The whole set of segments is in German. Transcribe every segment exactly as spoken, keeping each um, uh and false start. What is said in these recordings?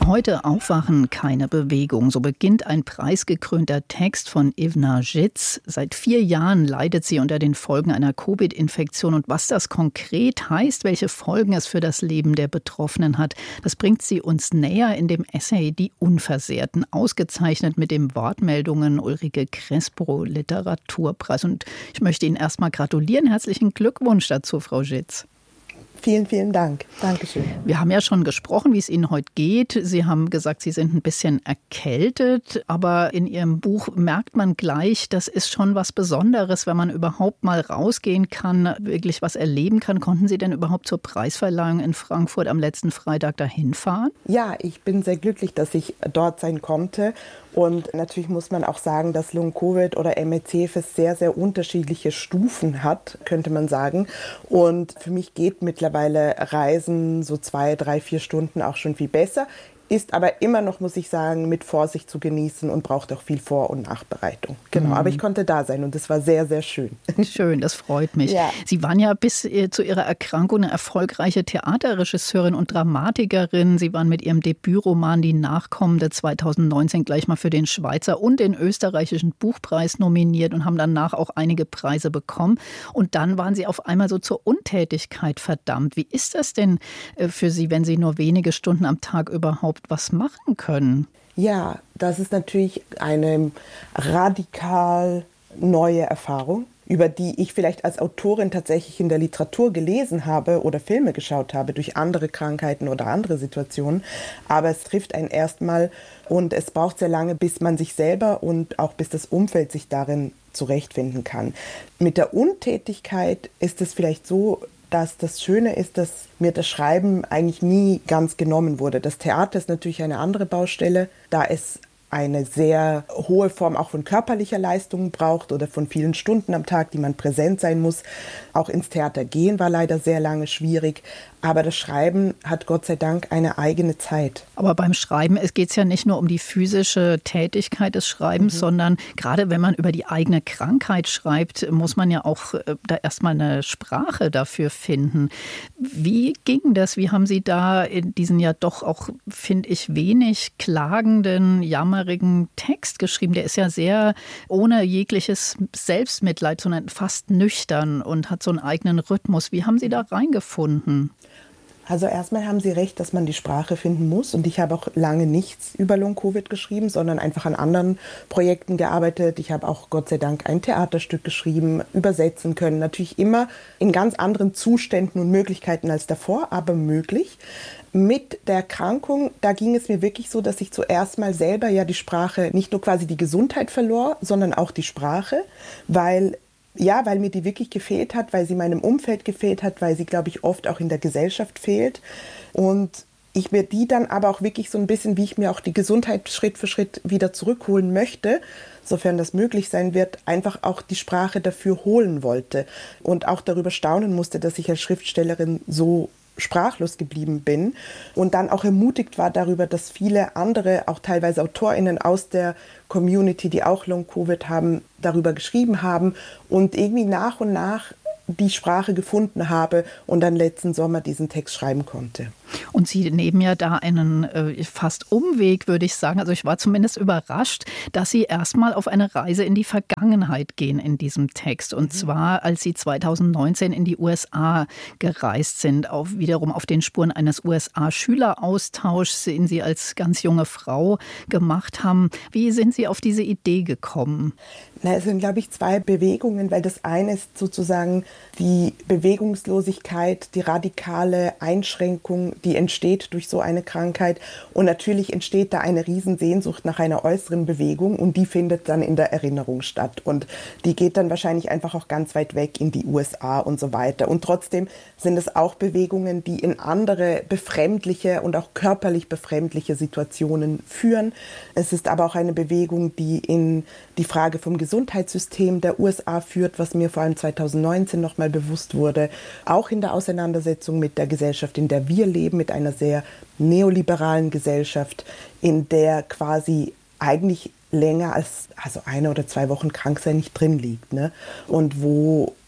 Heute aufwachen, keine Bewegung. So beginnt ein preisgekrönter Text von Ivna Žitz. Seit vier Jahren leidet sie unter den Folgen einer Covid-Infektion. Und was das konkret heißt, welche Folgen es für das Leben der Betroffenen hat, das bringt sie uns näher in dem Essay Die Unversehrten, ausgezeichnet mit dem Wortmeldungen Ulrike Crespo Literaturpreis. Und ich möchte Ihnen erst mal gratulieren. Herzlichen Glückwunsch dazu, Frau Žitz. Vielen, vielen Dank. Dankeschön. Wir haben ja schon gesprochen, wie es Ihnen heute geht. Sie haben gesagt, Sie sind ein bisschen erkältet. Aber in Ihrem Buch merkt man gleich, das ist schon was Besonderes, wenn man überhaupt mal rausgehen kann, wirklich was erleben kann. Konnten Sie denn überhaupt zur Preisverleihung in Frankfurt am letzten Freitag dahin fahren? Ja, ich bin sehr glücklich, dass ich dort sein konnte. Und natürlich muss man auch sagen, dass Long-Covid oder M E C sehr, sehr unterschiedliche Stufen hat, könnte man sagen. Und für mich geht mittlerweile Reisen so zwei, drei, vier Stunden auch schon viel besser. Ist aber immer noch, muss ich sagen, mit Vorsicht zu genießen und braucht auch viel Vor- und Nachbereitung. Genau, mhm. Aber ich konnte da sein und es war sehr, sehr schön. Schön, das freut mich. Ja. Sie waren ja bis zu Ihrer Erkrankung eine erfolgreiche Theaterregisseurin und Dramatikerin. Sie waren mit Ihrem Debütroman Die Nachkommende zweitausendneunzehn gleich mal für den Schweizer und den österreichischen Buchpreis nominiert und haben danach auch einige Preise bekommen. Und dann waren Sie auf einmal so zur Untätigkeit verdammt. Wie ist das denn für Sie, wenn Sie nur wenige Stunden am Tag überhaupt was machen können? Ja, das ist natürlich eine radikal neue Erfahrung, über die ich vielleicht als Autorin tatsächlich in der Literatur gelesen habe oder Filme geschaut habe durch andere Krankheiten oder andere Situationen. Aber es trifft einen erstmal und es braucht sehr lange, bis man sich selber und auch bis das Umfeld sich darin zurechtfinden kann. Mit der Untätigkeit ist es vielleicht so, dass das Schöne ist, dass mir das Schreiben eigentlich nie ganz genommen wurde. Das Theater ist natürlich eine andere Baustelle, da es eine sehr hohe Form auch von körperlicher Leistung braucht oder von vielen Stunden am Tag, die man präsent sein muss. Auch ins Theater gehen war leider sehr lange schwierig. Aber das Schreiben hat Gott sei Dank eine eigene Zeit. Aber beim Schreiben geht es ja nicht nur um die physische Tätigkeit des Schreibens, mhm. sondern gerade wenn man über die eigene Krankheit schreibt, muss man ja auch da erstmal eine Sprache dafür finden. Wie ging das? Wie haben Sie da in diesen ja doch auch, finde ich, wenig klagenden, jammerigen Text geschrieben? Der ist ja sehr ohne jegliches Selbstmitleid, sondern fast nüchtern und hat so einen eigenen Rhythmus. Wie haben Sie da reingefunden? Also erstmal haben Sie recht, dass man die Sprache finden muss. Und ich habe auch lange nichts über Long-Covid geschrieben, sondern einfach an anderen Projekten gearbeitet. Ich habe auch Gott sei Dank ein Theaterstück geschrieben, übersetzen können. Natürlich immer in ganz anderen Zuständen und Möglichkeiten als davor, aber möglich. Mit der Erkrankung, da ging es mir wirklich so, dass ich zuerst mal selber ja die Sprache, nicht nur quasi die Gesundheit verlor, sondern auch die Sprache, weil Ja, weil mir die wirklich gefehlt hat, weil sie meinem Umfeld gefehlt hat, weil sie, glaube ich, oft auch in der Gesellschaft fehlt. Und ich mir die dann aber auch wirklich so ein bisschen, wie ich mir auch die Gesundheit Schritt für Schritt wieder zurückholen möchte, sofern das möglich sein wird, einfach auch die Sprache dafür holen wollte. Und auch darüber staunen musste, dass ich als Schriftstellerin so sprachlos geblieben bin und dann auch ermutigt war darüber, dass viele andere, auch teilweise AutorInnen aus der Community, die auch Long-Covid haben, darüber geschrieben haben und irgendwie nach und nach die Sprache gefunden habe und dann letzten Sommer diesen Text schreiben konnte. Und Sie nehmen ja da einen äh, fast Umweg, würde ich sagen. Also ich war zumindest überrascht, dass Sie erstmal auf eine Reise in die Vergangenheit gehen in diesem Text. Und mhm. zwar, als Sie zweitausendneunzehn in die U S A gereist sind, auf, wiederum auf den Spuren eines U S A-Schüleraustauschs, den Sie als ganz junge Frau gemacht haben. Wie sind Sie auf diese Idee gekommen? Na, es sind, glaube ich, zwei Bewegungen, weil das eine ist sozusagen die Bewegungslosigkeit, die radikale Einschränkung, die entsteht durch so eine Krankheit. Und natürlich entsteht da eine Riesensehnsucht nach einer äußeren Bewegung und die findet dann in der Erinnerung statt. Und die geht dann wahrscheinlich einfach auch ganz weit weg in die U S A und so weiter. Und trotzdem sind es auch Bewegungen, die in andere befremdliche und auch körperlich befremdliche Situationen führen. Es ist aber auch eine Bewegung, die in die Frage vom Gesundheitssystem der U S A führt, was mir vor allem zweitausendneunzehn nochmal bewusst wurde. Auch in der Auseinandersetzung mit der Gesellschaft, in der wir leben, mit einer sehr neoliberalen Gesellschaft, in der quasi eigentlich länger als also eine oder zwei Wochen krank sein nicht drin liegt, ne? Und wo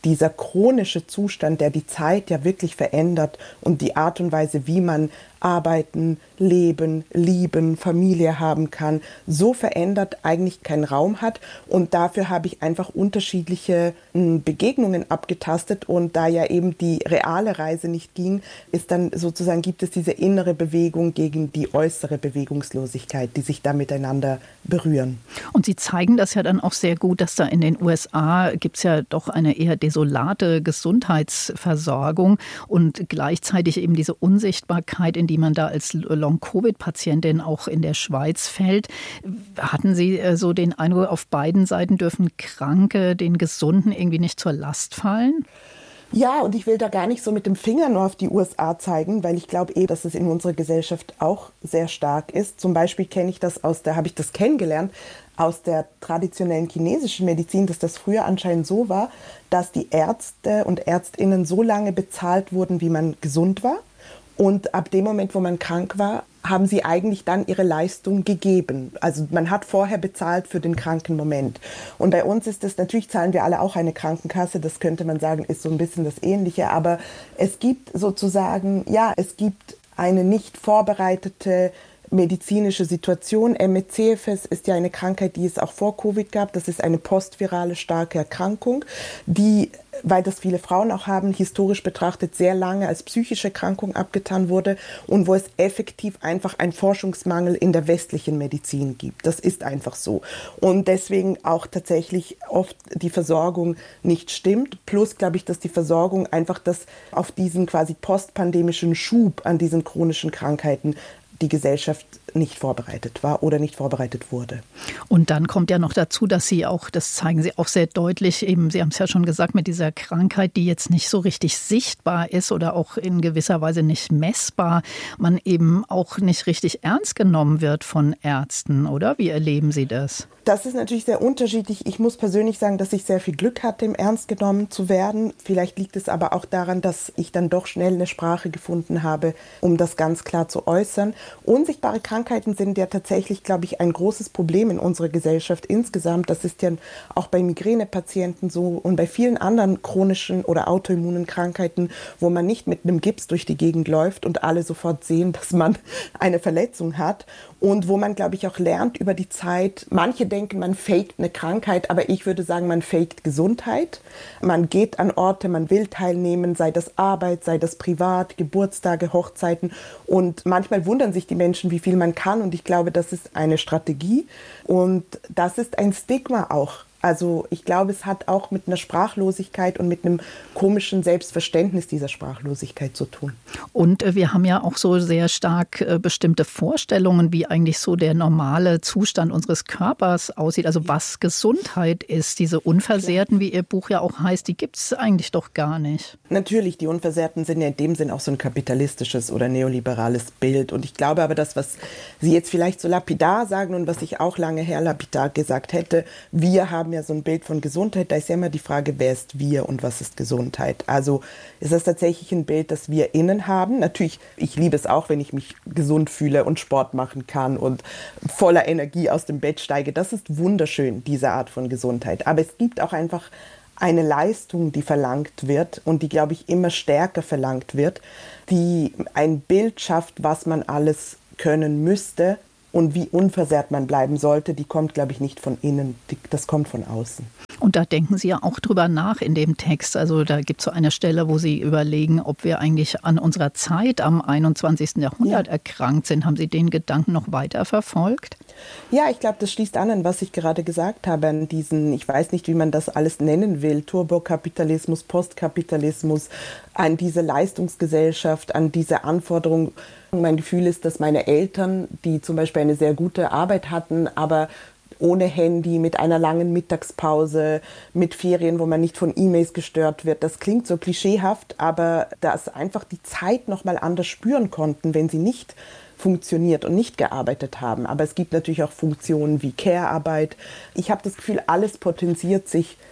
dieser chronische Zustand, der die Zeit ja wirklich verändert und die Art und Weise, wie man arbeiten, leben, lieben, Familie haben kann, so verändert, eigentlich keinen Raum hat. Und dafür habe ich einfach unterschiedliche Begegnungen abgetastet. Und da ja eben die reale Reise nicht ging, ist dann sozusagen, gibt es diese innere Bewegung gegen die äußere Bewegungslosigkeit, die sich da miteinander berühren. Und Sie zeigen das ja dann auch sehr gut, dass da in den U S A gibt es ja doch eine eher desolate Gesundheitsversorgung und gleichzeitig eben diese Unsichtbarkeit, in die man da als Long-Covid-Patientin auch in der Schweiz fällt. Hatten Sie so den Eindruck, auf beiden Seiten dürfen Kranke den Gesunden irgendwie nicht zur Last fallen? Ja, und ich will da gar nicht so mit dem Finger nur auf die U S A zeigen, weil ich glaube eh, dass es in unserer Gesellschaft auch sehr stark ist. Zum Beispiel kenne ich das aus der, habe ich das kennengelernt, aus der traditionellen chinesischen Medizin, dass das früher anscheinend so war, dass die Ärzte und Ärztinnen so lange bezahlt wurden, wie man gesund war. Und ab dem Moment, wo man krank war, haben sie eigentlich dann ihre Leistung gegeben. Also man hat vorher bezahlt für den kranken Moment. Und bei uns ist es, natürlich zahlen wir alle auch eine Krankenkasse, das könnte man sagen, ist so ein bisschen das Ähnliche. Aber es gibt sozusagen, ja, es gibt eine nicht vorbereitete medizinische Situation. M E C F S ist ja eine Krankheit, die es auch vor Covid gab. Das ist eine postvirale starke Erkrankung, die, weil das viele Frauen auch haben, historisch betrachtet sehr lange als psychische Erkrankung abgetan wurde und wo es effektiv einfach einen Forschungsmangel in der westlichen Medizin gibt. Das ist einfach so. Und deswegen auch tatsächlich oft die Versorgung nicht stimmt. Plus glaube ich, dass die Versorgung einfach das auf diesen quasi postpandemischen Schub an diesen chronischen Krankheiten die Gesellschaft nicht vorbereitet war oder nicht vorbereitet wurde. Und dann kommt ja noch dazu, dass Sie auch, das zeigen Sie auch sehr deutlich, eben, Sie haben es ja schon gesagt, mit dieser Krankheit, die jetzt nicht so richtig sichtbar ist oder auch in gewisser Weise nicht messbar, man eben auch nicht richtig ernst genommen wird von Ärzten, oder? Wie erleben Sie das? Das ist natürlich sehr unterschiedlich. Ich muss persönlich sagen, dass ich sehr viel Glück hatte, im Ernst genommen zu werden. Vielleicht liegt es aber auch daran, dass ich dann doch schnell eine Sprache gefunden habe, um das ganz klar zu äußern. Unsichtbare Krankheiten sind ja tatsächlich, glaube ich, ein großes Problem in unserer Gesellschaft insgesamt. Das ist ja auch bei Migränepatienten so und bei vielen anderen chronischen oder autoimmunen Krankheiten, wo man nicht mit einem Gips durch die Gegend läuft und alle sofort sehen, dass man eine Verletzung hat. Und wo man, glaube ich, auch lernt über die Zeit, manche denken, man faked eine Krankheit, aber ich würde sagen, man faked Gesundheit. Man geht an Orte, man will teilnehmen, sei das Arbeit, sei das privat, Geburtstage, Hochzeiten. Und manchmal wundern sich die Menschen, wie viel man kann. Und ich glaube, das ist eine Strategie. Und das ist ein Stigma auch. Also ich glaube, es hat auch mit einer Sprachlosigkeit und mit einem komischen Selbstverständnis dieser Sprachlosigkeit zu tun. Und wir haben ja auch so sehr stark bestimmte Vorstellungen, wie eigentlich so der normale Zustand unseres Körpers aussieht. Also was Gesundheit ist. Diese Unversehrten, wie Ihr Buch ja auch heißt, die gibt es eigentlich doch gar nicht. Natürlich, die Unversehrten sind ja in dem Sinn auch so ein kapitalistisches oder neoliberales Bild. Und ich glaube aber, das, was Sie jetzt vielleicht so lapidar sagen und was ich auch lange her lapidar gesagt hätte, wir haben ja so ein Bild von Gesundheit, da ist ja immer die Frage, wer ist wir und was ist Gesundheit? Also ist das tatsächlich ein Bild, das wir innen haben? Natürlich, ich liebe es auch, wenn ich mich gesund fühle und Sport machen kann und voller Energie aus dem Bett steige. Das ist wunderschön, diese Art von Gesundheit. Aber es gibt auch einfach eine Leistung, die verlangt wird und die, glaube ich, immer stärker verlangt wird, die ein Bild schafft, was man alles können müsste, und wie unversehrt man bleiben sollte, die kommt, glaube ich, nicht von innen, die, das kommt von außen. Und da denken Sie ja auch drüber nach in dem Text. Also da gibt es so eine Stelle, wo Sie überlegen, ob wir eigentlich an unserer Zeit am einundzwanzigsten Jahrhundert ja. erkrankt sind. Haben Sie den Gedanken noch weiter verfolgt? Ja, ich glaube, das schließt an an, was ich gerade gesagt habe, an diesen, ich weiß nicht, wie man das alles nennen will, Turbokapitalismus, Postkapitalismus, an diese Leistungsgesellschaft, an diese Anforderung. Mein Gefühl ist, dass meine Eltern, die zum Beispiel eine sehr gute Arbeit hatten, aber ohne Handy, mit einer langen Mittagspause, mit Ferien, wo man nicht von E-Mails gestört wird. Das klingt so klischeehaft, aber dass einfach die Zeit noch mal anders spüren konnten, wenn sie nicht funktioniert und nicht gearbeitet haben. Aber es gibt natürlich auch Funktionen wie Care-Arbeit. Ich habe das Gefühl, alles potenziert sich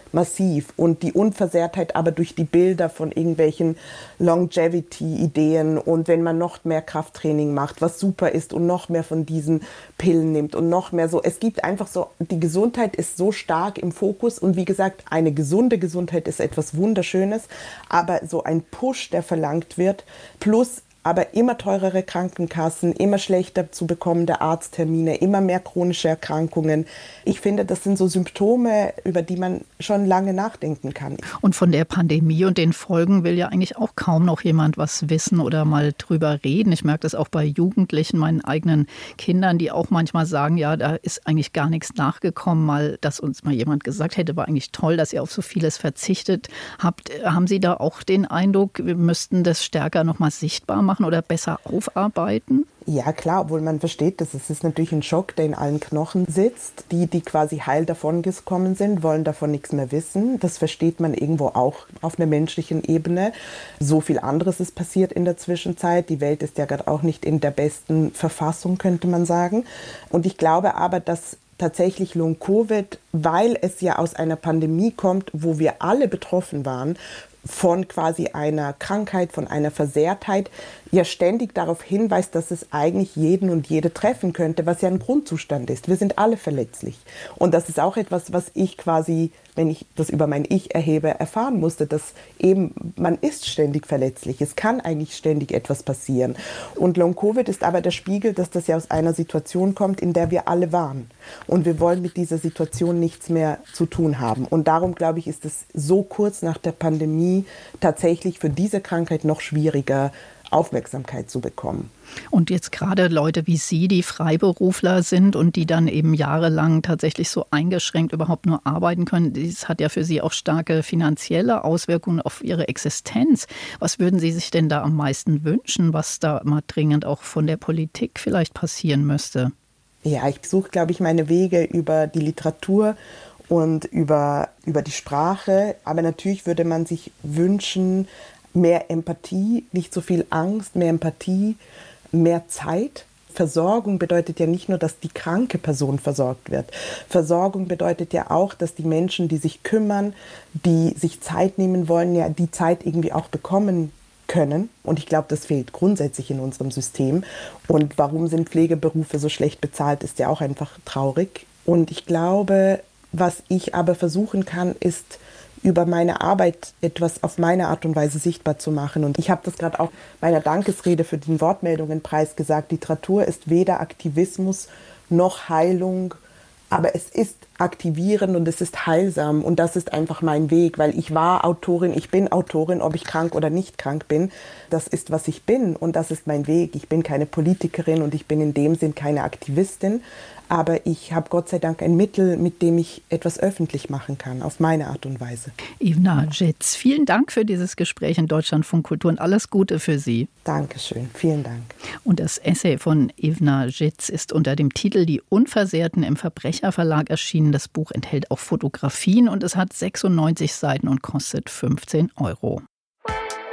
massiv. Und die Unversehrtheit aber durch die Bilder von irgendwelchen Longevity-Ideen und wenn man noch mehr Krafttraining macht, was super ist und noch mehr von diesen Pillen nimmt und noch mehr so. Es gibt einfach so, die Gesundheit ist so stark im Fokus und wie gesagt, eine gesunde Gesundheit ist etwas Wunderschönes, aber so ein Push, der verlangt wird, plus aber immer teurere Krankenkassen, immer schlechter zu bekommende Arzttermine, immer mehr chronische Erkrankungen. Ich finde, das sind so Symptome, über die man schon lange nachdenken kann. Und von der Pandemie und den Folgen will ja eigentlich auch kaum noch jemand was wissen oder mal drüber reden. Ich merke das auch bei Jugendlichen, meinen eigenen Kindern, die auch manchmal sagen, ja, da ist eigentlich gar nichts nachgekommen, mal, dass uns mal jemand gesagt hätte, war eigentlich toll, dass ihr auf so vieles verzichtet habt. Haben Sie da auch den Eindruck, wir müssten das stärker noch mal sichtbar machen? machen oder besser aufarbeiten? Ja, klar, obwohl man versteht, dass es ist natürlich ein Schock, der in allen Knochen sitzt. Die, die quasi heil davon gekommen sind, wollen davon nichts mehr wissen. Das versteht man irgendwo auch auf einer menschlichen Ebene. So viel anderes ist passiert in der Zwischenzeit. Die Welt ist ja gerade auch nicht in der besten Verfassung, könnte man sagen. Und ich glaube aber, dass tatsächlich Long-Covid, weil es ja aus einer Pandemie kommt, wo wir alle betroffen waren, von quasi einer Krankheit, von einer Versehrtheit, ja ständig darauf hinweist, dass es eigentlich jeden und jede treffen könnte, was ja ein Grundzustand ist. Wir sind alle verletzlich. Und das ist auch etwas, was ich quasi, wenn ich das über mein Ich erhebe, erfahren musste, dass eben man ist ständig verletzlich. Es kann eigentlich ständig etwas passieren. Und Long-Covid ist aber der Spiegel, dass das ja aus einer Situation kommt, in der wir alle waren. Und wir wollen mit dieser Situation nichts mehr zu tun haben. Und darum, glaube ich, ist es so kurz nach der Pandemie tatsächlich für diese Krankheit noch schwieriger, Aufmerksamkeit zu bekommen. Und jetzt gerade Leute wie Sie, die Freiberufler sind und die dann eben jahrelang tatsächlich so eingeschränkt überhaupt nur arbeiten können, das hat ja für Sie auch starke finanzielle Auswirkungen auf Ihre Existenz. Was würden Sie sich denn da am meisten wünschen, was da mal dringend auch von der Politik vielleicht passieren müsste? Ja, ich suche, glaube ich, meine Wege über die Literatur und über, über die Sprache. Aber natürlich würde man sich wünschen, mehr Empathie, nicht so viel Angst, mehr Empathie, mehr Zeit. Versorgung bedeutet ja nicht nur, dass die kranke Person versorgt wird. Versorgung bedeutet ja auch, dass die Menschen, die sich kümmern, die sich Zeit nehmen wollen, ja die Zeit irgendwie auch bekommen können. Und ich glaube, das fehlt grundsätzlich in unserem System. Und warum sind Pflegeberufe so schlecht bezahlt, ist ja auch einfach traurig. Und ich glaube, was ich aber versuchen kann, ist, über meine Arbeit etwas auf meine Art und Weise sichtbar zu machen. Und ich habe das gerade auch bei einer Dankesrede für den Wortmeldungenpreis gesagt. Literatur ist weder Aktivismus noch Heilung, aber es ist aktivierend und es ist heilsam. Und das ist einfach mein Weg, weil ich war Autorin, ich bin Autorin, ob ich krank oder nicht krank bin. Das ist, was ich bin und das ist mein Weg. Ich bin keine Politikerin und ich bin in dem Sinn keine Aktivistin. Aber ich habe Gott sei Dank ein Mittel, mit dem ich etwas öffentlich machen kann, auf meine Art und Weise. Ivna Zitz, vielen Dank für dieses Gespräch in Deutschlandfunk Kultur und alles Gute für Sie. Dankeschön, vielen Dank. Und das Essay von Ivna Zitz ist unter dem Titel Die Unversehrten im Verbrecherverlag erschienen. Das Buch enthält auch Fotografien und es hat sechsundneunzig Seiten und kostet fünfzehn Euro.